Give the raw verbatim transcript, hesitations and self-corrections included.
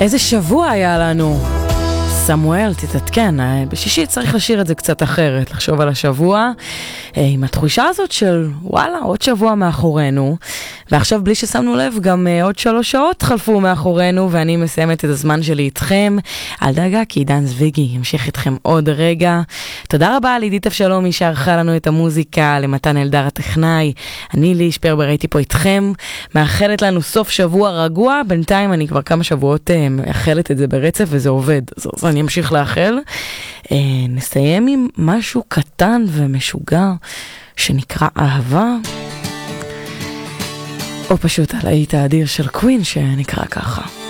איזה שבוע היה לנו. סמואל, תתעדכן, בשישי צריך לשיר את זה קצת אחרת, לחשוב על השבוע, עם התחושה הזאת של וואלה, עוד שבוע מאחורינו, ועכשיו בלי ששמנו לב, גם עוד שלוש שעות חלפו מאחורינו, ואני מסיימת את הזמן שלי איתכם. אל דאגה, כי עידן זוויגי ימשיך איתכם עוד רגע. תודה רבה לעידית אבשלומי שערכה לנו את המוזיקה, למתן אלדר הטכנאי, אני לי שפרבר הייתי פה איתכם, מאחלת לנו סוף שבוע רגוע, בינתיים אני כבר כמה שבועות מאחלת את זה ברצף וזה עובד, אז, אז אני אמשיך לאחל. אה, נסיים עם משהו קטן ומשוגע שנקרא אהבה, או פשוט הלהיט האדיר של קווין שנקרא ככה.